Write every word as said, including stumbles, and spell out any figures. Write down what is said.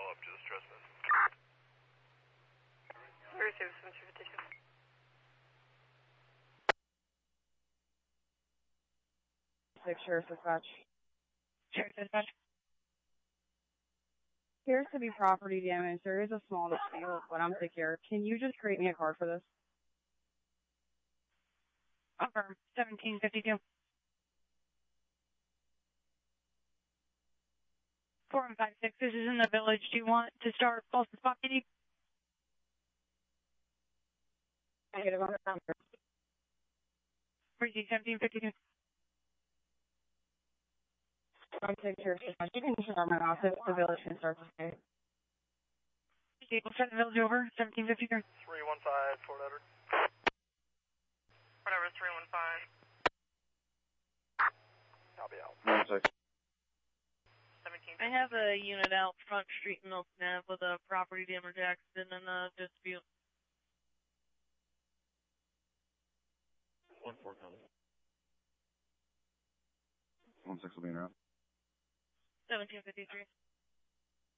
follow up to the stress test. Receive seventeen fifty-two. Six Sheriff Dispatch. Sheriff Dispatch. Appears to be property damage. There is a small dispute, but I'm secure. Can you just create me a card for this? Over seventeen fifty-two. Four and five six. This is in the village. Do you want to start false spot meeting? Negative on the number. Receive seventeen fifty-two. I'm six Sheriff Dispatch. You can shut out my mouth if the village can start to say. Okay, we'll start the village over. seventeen fifty-three. three one five, Fort Edward. Whatever, three one five. Copy out. I have a unit out Front Street in Milton Ave with a property damage accident and a dispute. One four coming. One six will be in route. seventeen fifty-three.